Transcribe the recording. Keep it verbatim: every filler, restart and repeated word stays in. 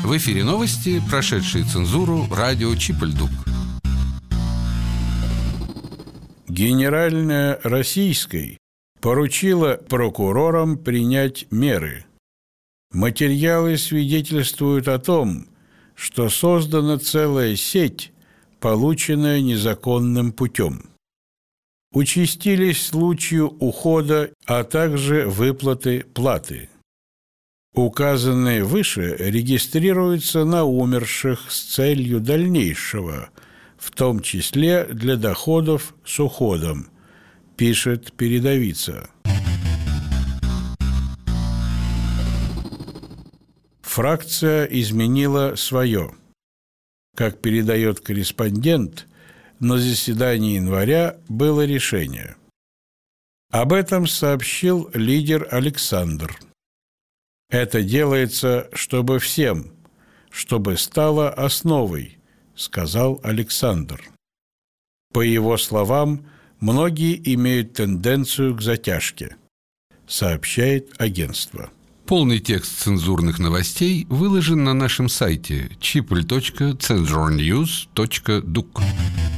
В эфире новости, прошедшие цензуру, радио Чип-Ль-Дук. Генеральная Российской поручила прокурорам принять меры. Материалы свидетельствуют о том, что создана целая сеть, полученная незаконным путем. Участились случаи ухода, а также выплаты платы. Указанные выше регистрируются на умерших с целью дальнейшего, в том числе для доходов с уходом, пишет передовица. Фракция изменила свое. Как передает корреспондент, на заседании января было решение. Об этом сообщил лидер Александр. Это делается, чтобы всем, чтобы стало основой, сказал Александр. По его словам, многие имеют тенденцию к затяжке, сообщает агентство. Полный текст цензурных новостей выложен на нашем сайте чип точка цензурньюз точка дук.